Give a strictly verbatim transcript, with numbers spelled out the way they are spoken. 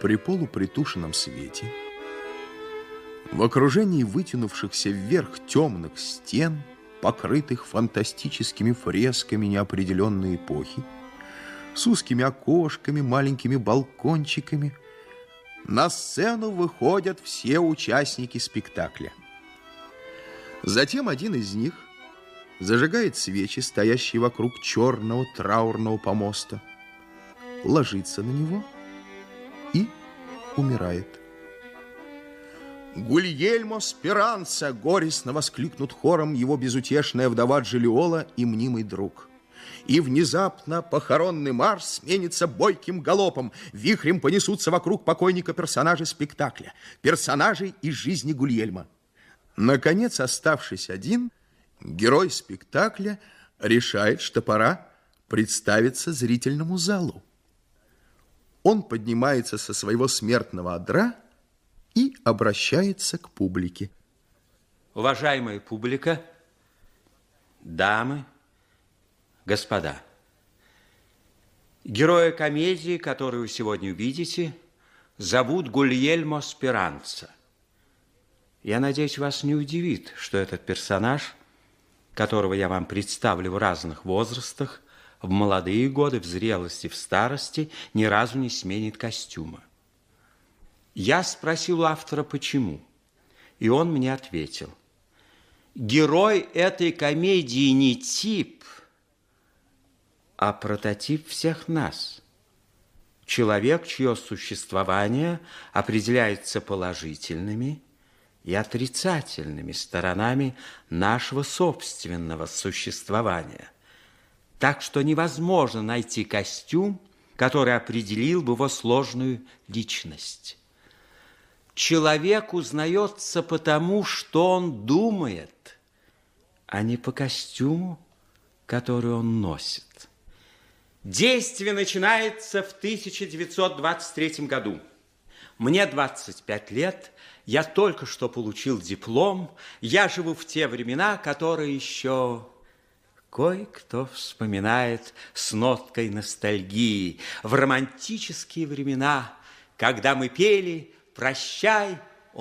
При полупритушенном свете, в окружении вытянувшихся вверх темных стен, покрытых фантастическими фресками неопределенной эпохи, с узкими окошками, маленькими балкончиками, на сцену выходят все участники спектакля. Затем один из них зажигает свечи, стоящие вокруг черного траурного помоста, ложится на него и умирает. «Гульельмо Спиранца!» — горестно воскликнут хором его безутешная вдова Джиллиола и мнимый друг. И внезапно похоронный марш сменится бойким галопом. Вихрем понесутся вокруг покойника персонажи спектакля, персонажей из жизни Гульельмо. Наконец, оставшись один, герой спектакля решает, что пора представиться зрительному залу. Он поднимается со своего смертного одра и обращается к публике. Уважаемая публика, дамы, господа, героя комедии, которую вы сегодня увидите, зовут Гульельмо Спиранца. Я надеюсь, вас не удивит, что этот персонаж, которого я вам представлю в разных возрастах, в молодые годы, в зрелости, в старости, ни разу не сменит костюма. Я спросил у автора, почему, и он мне ответил: герой этой комедии не тип, а прототип всех нас. Человек, чье существование определяется положительными и отрицательными сторонами нашего собственного существования. Так что невозможно найти костюм, который определил бы его сложную личность. Человек узнается потому, что он думает, а не по костюму, который он носит. Действие начинается в тысяча девятьсот двадцать третьем году. Мне двадцать пять лет, я только что получил диплом, я живу в те времена, которые еще кое-кто вспоминает с ноткой ностальгии, в романтические времена, когда мы пели «Прощай,